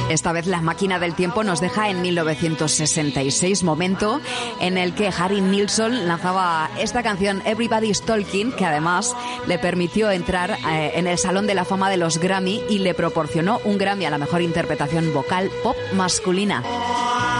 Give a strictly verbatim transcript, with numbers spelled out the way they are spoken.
Esta vez la máquina del tiempo nos deja en mil novecientos sesenta y seis, momento en el que Harry Nilsson lanzaba esta canción Everybody's Talking, que además le permitió entrar eh, en el Salón de la Fama de los Grammy y le proporcionó un Grammy a la mejor interpretación vocal pop masculina.